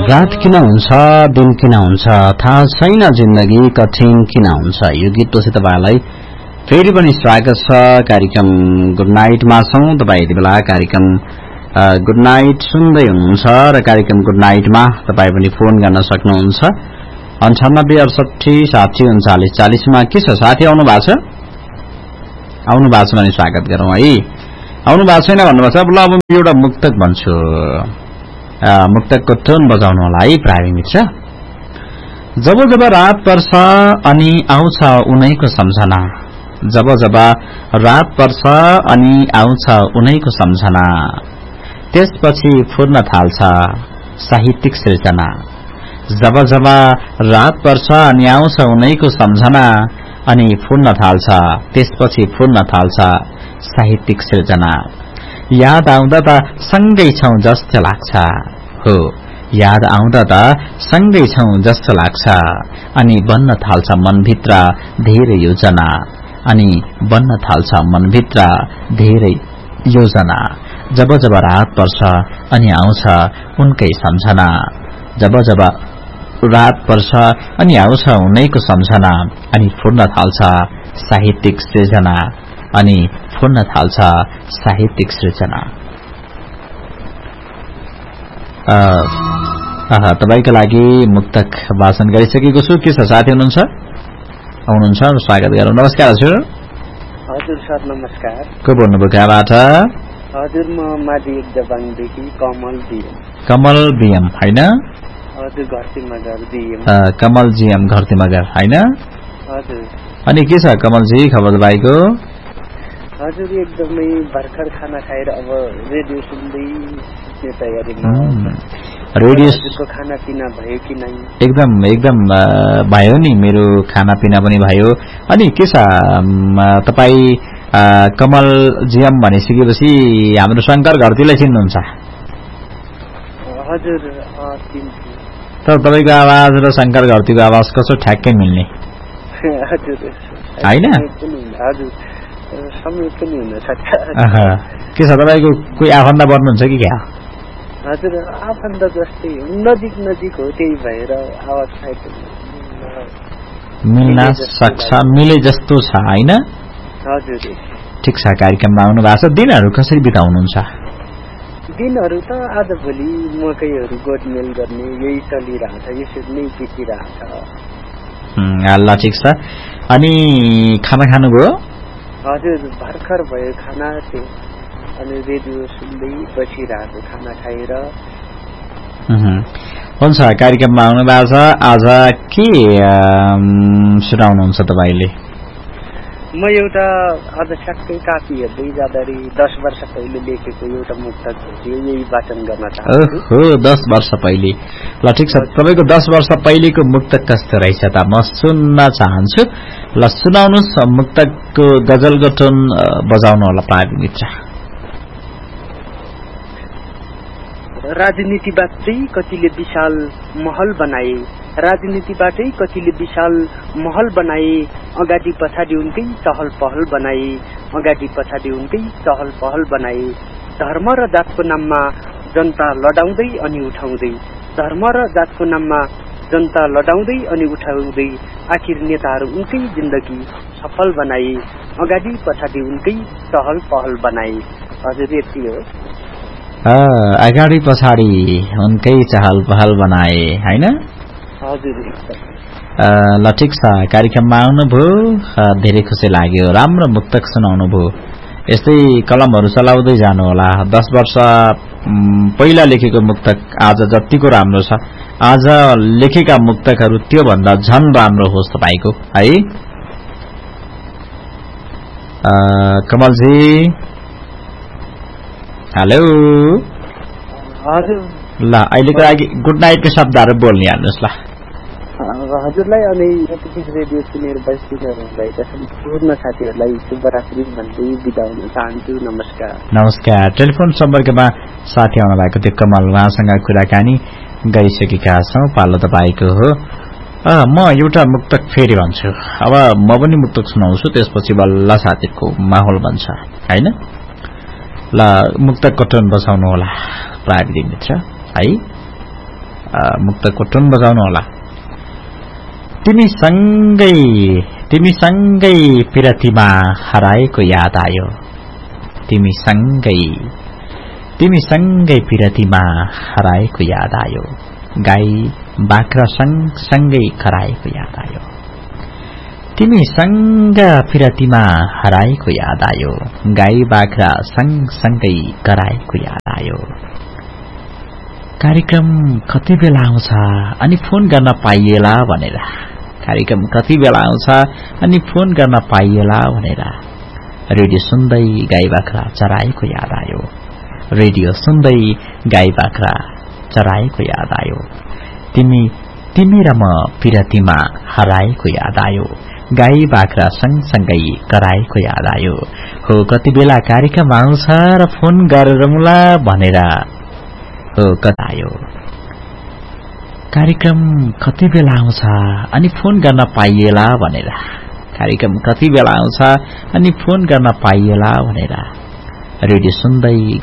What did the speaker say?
रात किन हुन्छ दिन किन हुन्छ थाहा छैन जिन्दगी कठिन किन हुन्छ यो गीतपछि तपाईलाई फेरि पनि स्वागत छ कार्यक्रम गुड नाइटमा छौं तपाई यति बेला कार्यक्रम गुड नाइट सुन्दै हुनुहुन्छ र कार्यक्रम गुड नाइटमा तपाई पनि फोन गर्न सक्नुहुन्छ 9868603940 मा के छ साथी आउनु भएको छ भने स्वागत गरौँ है आउनु भएको छैन भन्नुभएको छ ल अब एउटा मुक्तक भन्छु मुक्तकको टोन बजाउनु होला है प्राइम मित्र जब जब रात पर्छ अनि आउँछ उनैको सम्झना जब जब रात पर्छ अनि आउँछ उनैको सम्झना त्यसपछि फुर्न थाल्छ साहित्यिक सृजना जब जब रात पर्छ अनि आउँछ उनैको सम्झना अनि फुर्न थाल्छ त्यसपछि फुर्न थाल्छ साहित्यिक सृजना याद आउँदा त सँगै छौं जस्तो लाग्छ हो याद आउँदा त सँगै छौं जस्तो लाग्छ अनि बन्न थाल्छ मनभित्र धेरै योजना अनि बन्न थाल्छ मनभित्र धेरै योजना जब जब रात पर्छ अनि आउँछ उनकै सम्झना जब जब रात पर्छ अनि आउँछ उनैको सम्झना अनि फुर्न थाल्छ साहित्यिक सृजना अनि फुर्न थाल्छ साहित्यिक सृजना तपाईको लागि मुक्तक वाचन गरिसकेको छु के छ साथी हुनुहुन्छ स्वागत गरौँ नमस्कार हजुर हजुर सर नमस्कार को बोल्नुभयो कहाँबाट हजुर म माडी जबाङदेखि कमल बिएम हैन हजुर घरतिमगर बिएम कमल जिएम घरतिमगर हैन हजुर अनि के छ कमलजी खबर भाइको हजुर एकदमै भर्खर खाना खाएर अब रेडियो सुन्दै तयारीमा रेडियोको खाना पिना भयो कि नै एकदम भयो नि मेरो खाना पिना पनि भयो अनि के छ तपाई कमल जिएम भनिसकेपछि हाम्रो शंकर घरतीलाई चिन्नुहुन्छ हजुर तर तपाईको आवाज र शंकर घरतीको आवाज कसो ठ्याक्कै मिल्ने हजुर हैन हजुर समय पनि हुन सक्छ के छ तपाईको कोही आफन्त बन्नुहुन्छ कि क्या हजुर आफन्त जस्तै नजिक हो त्यही भएर आवाज सायद मिल्न सक्छ मिले जस्तो छ हैन हजुर ठीक छ कार्यक्रममा आउनु भएको छ दिनहरु कसरी बिताउनुहुन्छ दिनहरु त आज भोलि मकैहरु गोडमेल गर्ने यही चलिरहेछ यसरी नै बितिरहेछ अल्ला ठीक छ अनि खाना खानुभयो हजुर भर्खर भयो खाना थियो अनि रेडियो सुन्दै बसिरहेको खाना खाएर हुन्छ कार्यक्रममा आउनु भएको छ आज के सुनाउनुहुन्छ तपाईले म एउटा आज ठ्याक्कै कापी हेर्दै जाँदाखेरि 10 वर्ष पहिले लेखेको एउटा मुक्तक थियो यही वाचन गर्न चाहन्छु ओहो 10 वर्ष पहिले ल ठीक छ तपाईको 10 वर्ष पहिलेको मुक्तक कस्तो रहेछ त म सुन्न चाहन्छु ल सुनाउनुस् मुक्तकको गजलको टोन बजाउनु होला प्राविधिक मित्र राजनीतिबाटै कतिले विशाल महल बनाए राजनीतिबाटै कतिले विशाल महल बनाए अगाडि पछाडि उनकै चहल पहल बनाए अगाडि पछाडि उनकै चहल पहल बनाए धर्म र जातको नाममा जनता लडाउँदै अनि उठाउँदै धर्म र जातको नाममा जनता लडाउँदै अनि उठाउँदै आखिर नेताहरू उनकै जिन्दगी सफल बनाए अगाडि पछाडि उनकै चहल पहल बनाए हजुर यति हो अगाडि पछाडि उनकै चहल पहल बनाए हैन हजुर ल ठीक छ कार्यक्रममा आउनुभयो धेरै खुसी लाग्यो राम्रो मुक्तक सुनाउनु भयो यस्तै कलमहरु चलाउँदै जानु होला 10 वर्ष पहिला लेखेको मुक्तक आज जतिको राम्रो छ आज लेखेका मुक्तकहरु त्यो भन्दा झन राम्रो होस् तपाईको है कमलजी हेलो हजुर ल अहिलेको लागि गुड नाइटको शब्दहरु बोल्न हाल्नुस् ल हजुरलाई अनि यतिखेर रेडियो सुनेर बसिदिनु भएका सम्पूर्ण साथीहरूलाई शुभरात्रि भन्दै बिदा हुन चाहन्छु नमस्कार टेलिफोन सम्पर्कमा साथी आउनु भएको थियो कमल उहाँसँग कुराकानी गरिसकेका छौं पालो तपाईको हो म एउटा मुक्तक फेरि भन्छु अब म पनि मुक्तक सुनाउँछु त्यसपछि बल्ल साथीको माहौल बन्छ हैन ल मुक्तक कटन बसाउनु होला प्राविधिक मित्र है मुक्तकको टुन बजाउनु होला। तिमी सँगै पिरतीमा हराएको याद आयो। तिमी सँगै पिरतीमा हराएको याद आयो। गाई बाख्रा सँगै कराएको याद आयो। तिमी सँग पिरतीमा हराएको याद आयो। गाई बाख्रा सँगै कराएको याद आयो। कार्यक्रम कति बेला आउँछ अनि फोन गर्न पाइएला भनेर। कार्यक्रम कति बेला आउँछ अनि फोन गर्न पाइएला भनेर। रेडियो सुन्दै गाई बाख्रा चराएको याद आयो। रेडियो सुन्दै गाई बाख्रा चराएको याद आयो। तिमी र म पिरतीमा हराएको याद आयो। गाई बाख्रा सँगसँगै कराएको याद आयो। हो कति बेला कार्यक्रम आउँछ र फोन गरौँला भनेर। हो कता आयो। कार्यक्रम कति बेला आउँछ अनि फोन गर्न पाइएला भनेर। कार्यक्रम कति बेला आउँछ अनि फोन गर्न पाइएला भनेर। रेडियो सुन्दै